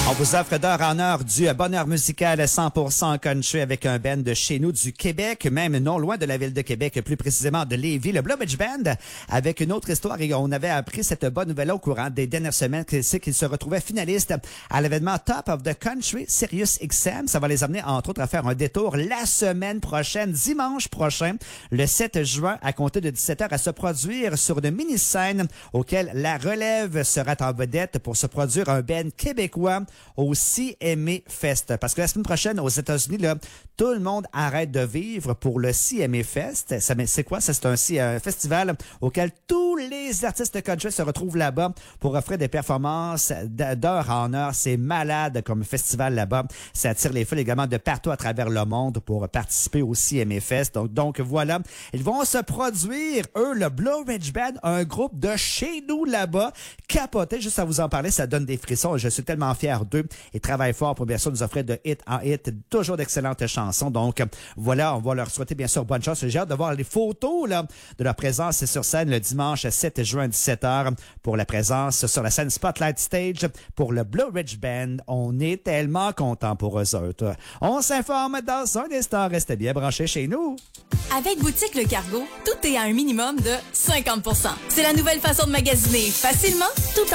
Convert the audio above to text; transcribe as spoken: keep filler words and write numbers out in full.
On vous offre d'heure en heure du bonheur musical cent pour cent country avec un band de chez nous du Québec, même non loin de la ville de Québec, plus précisément de Lévis, le Blowridge Band, avec une autre histoire. Et on avait appris cette bonne nouvelle au courant des dernières semaines, c'est qu'ils se retrouvaient finalistes à l'événement Top of the Country Sirius X M. Ça va les amener, entre autres, à faire un détour la semaine prochaine, dimanche prochain, le sept juin, à compter de dix-sept heures, à se produire sur une mini-scène auquel la relève sera en vedette pour se produire un band québécois au C M A Fest. Parce que la semaine prochaine, aux États-Unis, là, tout le monde arrête de vivre pour le C M A Fest. Ça, mais c'est quoi? Ça, c'est un, un festival auquel tous les artistes country se retrouvent là-bas pour offrir des performances d'heure en heure. C'est malade comme festival là-bas. Ça attire les foules également de partout à travers le monde pour participer au C M A Fest. Donc, donc voilà, ils vont se produire, eux, le Blowridge Band, un groupe de chez nous là-bas. Capoté, juste à vous en parler, ça donne des frissons. Je suis tellement fier d'eux. Ils travaillent fort pour bien sûr nous offrir de hit en hit, toujours d'excellentes chansons. Donc voilà, on va leur souhaiter bien sûr bonne chance. J'ai hâte de voir les photos là, de leur présence sur scène le dimanche sept juin à dix-sept heures pour la présence sur la scène Spotlight Stage pour le Blowridge Band. On est tellement contents pour eux autres. On s'informe dans un instant. Restez bien branchés chez nous. Avec Boutique Le Cargo, tout est à un minimum de cinquante pour cent. C'est la nouvelle façon de magasiner facilement tout